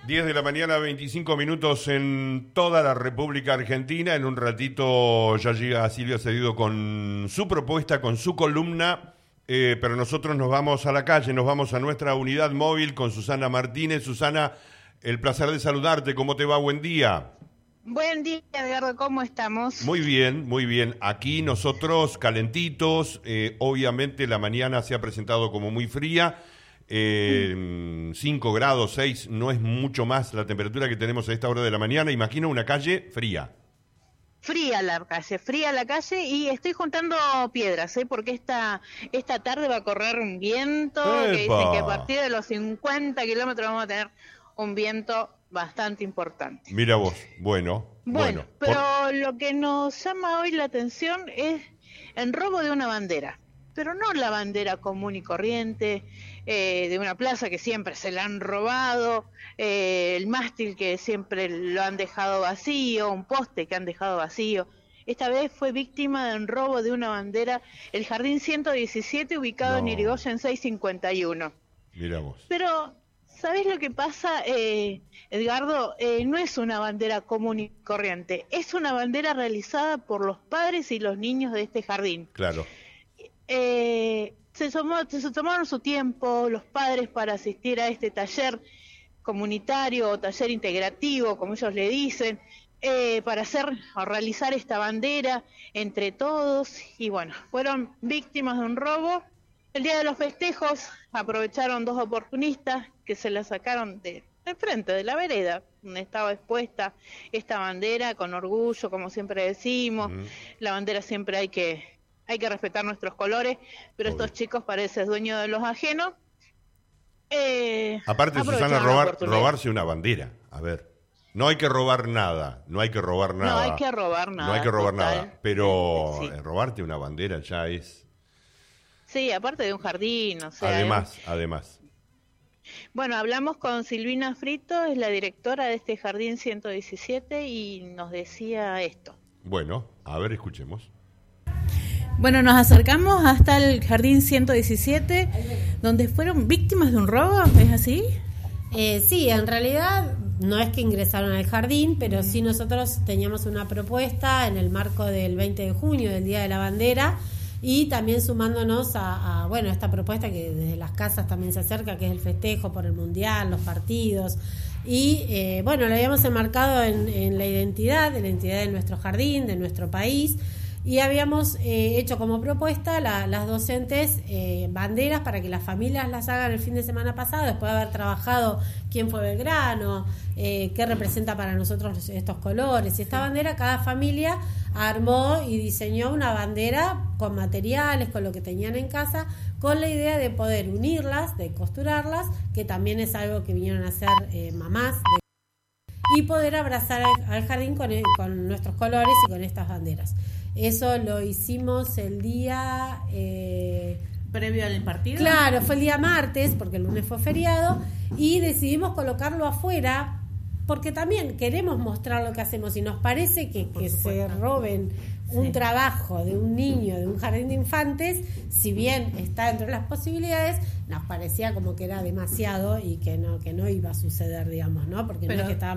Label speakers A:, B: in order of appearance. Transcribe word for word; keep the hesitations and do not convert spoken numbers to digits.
A: diez de la mañana, veinticinco minutos en toda la República Argentina. En un ratito ya llega Silvia Cedido con su propuesta, con su columna, eh, pero nosotros nos vamos a la calle, nos vamos a nuestra unidad móvil con Susana Martínez. Susana, el placer de saludarte. ¿Cómo te va? Buen día.
B: Buen día, Edgardo, ¿cómo estamos?
A: Muy bien, muy bien. Aquí nosotros calentitos, eh, obviamente la mañana se ha presentado como muy fría, eh, cinco grados, seis, no es mucho más la temperatura que tenemos a esta hora de la mañana. Imagino una calle fría.
B: Fría la calle, fría la calle y estoy juntando piedras, ¿eh? Porque esta, esta tarde va a correr un viento,
A: ¡Epa!
B: que dicen que a partir de los cincuenta kilómetros vamos a tener un viento bastante importante.
A: Mira vos, bueno.
B: Bueno,
A: bueno
B: pero
A: por...
B: lo que nos llama hoy la atención es el robo de una bandera, pero no la bandera común y corriente, eh, de una plaza que siempre se la han robado, eh, el mástil que siempre lo han dejado vacío, un poste que han dejado vacío. Esta vez fue víctima de un robo de una bandera, el Jardín ciento diecisiete, ubicado
A: No.
B: en Irigoyen seiscientos cincuenta y uno.
A: Mira vos.
B: Pero, ¿sabés lo que pasa, eh, Edgardo? Eh, no es una bandera común y corriente, es una bandera realizada por los padres y los niños de este jardín.
A: Claro.
B: Eh, se, tomó, se tomaron su tiempo los padres para asistir a este taller comunitario o taller integrativo, como ellos le dicen, eh, para hacer o realizar esta bandera entre todos, y bueno, fueron víctimas de un robo. El día de los festejos aprovecharon dos oportunistas que se la sacaron de, de frente, de la vereda, donde estaba expuesta esta bandera, con orgullo, como siempre decimos. Uh-huh. La bandera siempre hay que, hay que respetar nuestros colores, pero Obvio. Estos chicos parecen dueños de los ajenos. Eh,
A: Aparte, Susana, robar, robarse una bandera, a ver. No hay que robar nada, no hay que robar nada.
B: No hay que robar nada.
A: No hay que robar total. nada, pero
B: sí.
A: robarte una bandera ya es...
B: Sí, aparte de un jardín, o sea...
A: Además,
B: ¿eh?
A: además.
B: Bueno, hablamos con Silvina Frito, es la directora de este Jardín ciento diecisiete, y nos decía esto.
A: Bueno, a ver, escuchemos.
C: Bueno, nos acercamos hasta el Jardín ciento diecisiete, donde fueron víctimas de un robo, ¿es así?
D: Eh, sí, en realidad no es que ingresaron al jardín, pero sí nosotros teníamos una propuesta en el marco del veinte de junio, del Día de la Bandera, y también sumándonos a, a bueno, esta propuesta que desde las casas también se acerca, que es el festejo por el Mundial, los partidos, y eh, bueno, lo habíamos enmarcado en, en la identidad, de la identidad de nuestro jardín, de nuestro país, y habíamos eh, hecho como propuesta la, las docentes eh, banderas para que las familias las hagan el fin de semana pasado, después de haber trabajado quién fue Belgrano, eh, qué representa para nosotros estos colores. Y esta bandera, cada familia armó y diseñó una bandera con materiales, con lo que tenían en casa, con la idea de poder unirlas, de costurarlas, que también es algo que vinieron a hacer eh, mamás, de, y poder abrazar al, al jardín con, el, con nuestros colores y con estas banderas. Eso lo hicimos el día... Eh,
C: ¿Previo al partido?
D: Claro, fue el día martes, porque el lunes fue feriado, y decidimos colocarlo afuera, porque también queremos mostrar lo que hacemos, y nos parece que, que se roben un sí. trabajo de un niño, de un jardín de infantes, si bien está dentro de las posibilidades, nos parecía como que era demasiado y que no, que no iba a suceder, digamos, ¿no? Porque Pero, no es que estábamos